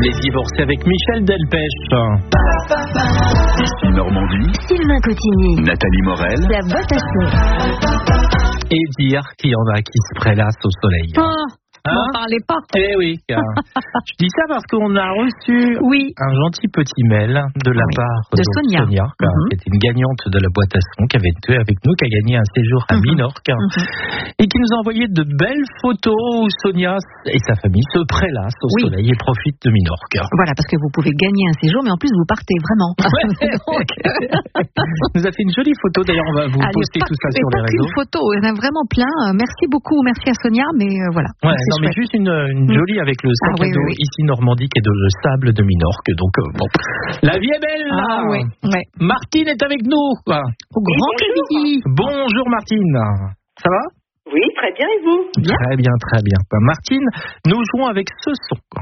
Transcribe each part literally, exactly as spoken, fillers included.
Les divorcés avec Michel Delpech. Ici Normandie. Sylvain Cotigny. Nathalie Morel. La boîte à son. Et dire qu'il y en a qui se prélassent au soleil. Oh, Hein n'en parlez pas. Eh oui. car- Je dis ça parce qu'on a reçu Oui. un gentil petit mail de la Oui. part De donc, Sonia. car Mhm. qui était une gagnante de la boîte à son, qui avait été avec nous, qui a gagné un séjour à Mhm. Minorque, Mhm. et qui nous a envoyé de belles photos où Sonia et sa famille se prélassent au Oui. soleil et profitent de Minorque. Voilà, parce que vous pouvez gagner un séjour, mais en plus vous partez vraiment. Donc, nous a fait une jolie photo, d'ailleurs on va vous allez, poster pas, tout ça mais sur pas les réseaux. qu'une photo, il y en a vraiment plein. Euh, Merci beaucoup, merci à Sonia, mais euh, voilà. Ouais, C'est non mais chouette. juste une, une jolie avec le sac Ah oui, à dos oui, oui. ici Normandie qui est de le sable de Minorque. Donc euh, bon, la vie est belle là. Ah oui, ouais. Martine est avec nous. quoi. Au grand crédit. Bonjour Martine. Ça va? Oui, très bien, et vous? Bien. Très bien, très bien. Bah, Martine, nous jouons avec ce son. quoi.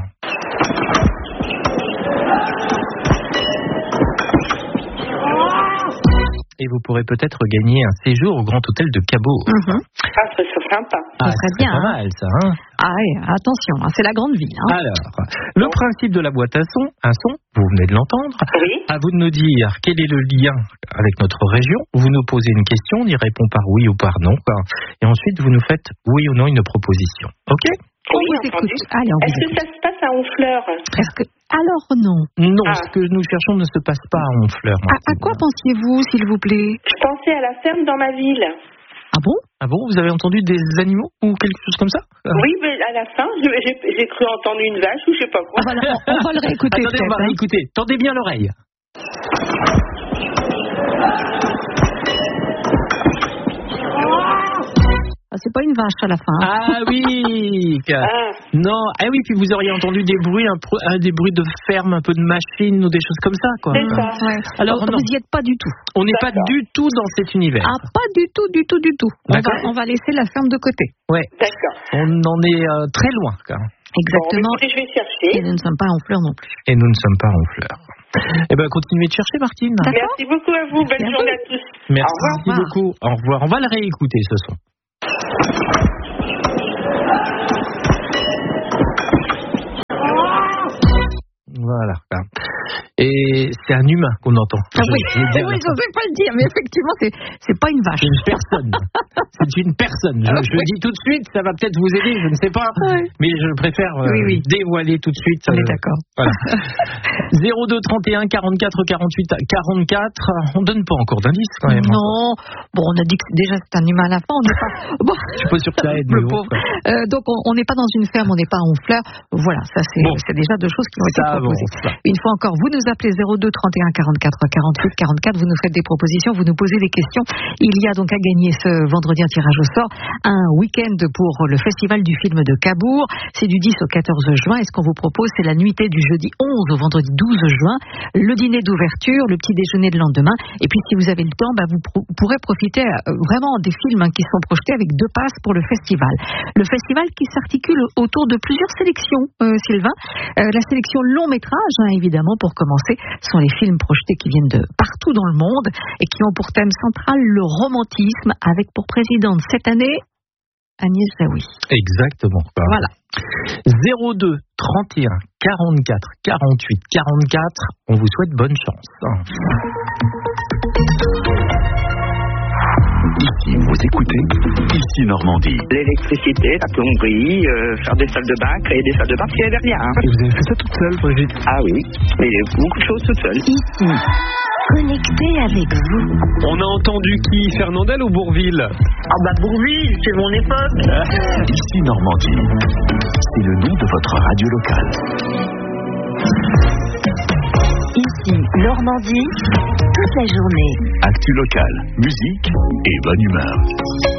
Et vous pourrez peut-être gagner un séjour au Grand Hôtel de Cabourg. Mhm. Ah, ça serait sympa. Ah, serait c'est bien, pas hein. mal ça. Hein. Ah oui, attention, hein, c'est la grande vie. Hein. Alors, le principe de la boîte à son, un son, vous venez de l'entendre. Oui. À vous de nous dire quel est le lien avec notre région. Vous nous posez une question, on y répond par oui ou par non. quoi. Et ensuite, vous nous faites oui ou non une proposition. OK? On Oui, vous entendu. écoute. Allez, on vous Est-ce que écoute. ça se passe à Honfleur? Est-ce que... Alors non. Non, Ah. ce que nous cherchons ne se passe pas à Honfleur. À, à Martine. quoi pensiez-vous, s'il vous plaît? Je pensais à la ferme dans ma ville. Ah bon? Ah bon, vous avez entendu des animaux ou quelque chose comme ça? Oui, mais à la fin, je- j'ai j'ai cru entendre une vache ou je sais pas quoi. On va, le- on va le réécouter Attendez, on va peut-être. hein. réécouter. Tendez bien l'oreille. Ah, c'est pas une vache à la fin. hein. Ah oui. Ah, Non, ah oui, puis vous auriez entendu des bruits, un, pro- un des bruits de ferme, un peu de machine ou des choses comme ça, quoi. c'est ça. Ouais. Alors, vous non. n'y êtes pas du tout. On n'est pas D'accord. du tout dans cet univers. Ah, pas du tout, du tout, du tout. On va, D'accord. on va laisser la ferme de côté. Ouais, D'accord. on en est euh, très loin, quoi. Exactement. Bon, écoutez, je vais Et chercher. nous ne sommes pas en fleurs non plus. Et nous ne sommes pas Honfleur. Eh ben, continuez de chercher, Martine. D'accord. Merci beaucoup à vous. Merci Bonne à journée vous. à tous. Merci Au revoir. beaucoup. Au revoir. On va le réécouter, ce son. Voilà. Et c'est un humain qu'on entend. Ah oui, Je- je veux dire, oui, je ne sais pas le dire, mais effectivement, c'est, c'est pas une vache. C'est une personne. C'est une personne. Je, je le dis tout de suite, ça va peut-être vous aider, je ne sais pas. Ouais. Mais je préfère euh, Oui, oui. dévoiler tout de suite. On euh, est d'accord. Voilà. zéro deux trente et un quarante-quatre quarante-huit quarante-quatre. On donne pas encore d'indices quand même. Non, bon, on a dit que déjà c'est un humain à la fin, on n'est pas. Bon, Je suis pas sûr que ça aide. le mais bon, pauvre. Euh, donc on on n'est pas dans une ferme, on n'est pas à Honfleur. Voilà, ça c'est, Bon. c'est déjà deux choses qui ont été Ça proposées. avance, ça. Une fois encore, vous nous appelez zéro deux trente et un quarante-quatre quarante-huit quarante-quatre, vous nous faites des propositions, vous nous posez des questions. Il y a donc à gagner ce vendredi un tirage au sort, un week-end pour le festival du film de Cabourg. C'est du dix au quatorze juin. Et ce qu'on vous propose, c'est la nuitée du jeudi onze au vendredi douze juin, le dîner d'ouverture, le petit déjeuner de lendemain. Et puis si vous avez le temps, bah, vous pro- pourrez profiter euh, vraiment des films hein, qui sont projetés avec deux passes pour le festival. Le festival qui s'articule autour de plusieurs sélections, euh, Sylvain. Euh, la sélection long métrage, hein, évidemment, pour commencer, sont les films projetés qui viennent de partout dans le monde et qui ont pour thème central le romantisme, avec pour présidente cette année Agnès Jaoui. Exactement. Voilà. zéro deux trente et un quarante-quatre quarante-huit quarante-quatre. On vous souhaite bonne chance. Ici, vous écoutez Ici Normandie. L'électricité, la plomberie, euh, faire des salles de bain, créer des salles de bain, parce qu'il n'y avait rien. hein. Et vous avez fait ça toute seule, Brigitte? Ah oui, et beaucoup de choses toute seule. Ici, connecté avec vous. On a entendu qui, Fernandel ou Bourville? Ah bah Bourville, c'est mon époque. Ici Normandie. C'est le nom de votre radio locale. Ici, Normandie, toute la journée. Actu locale, musique et bonne humeur.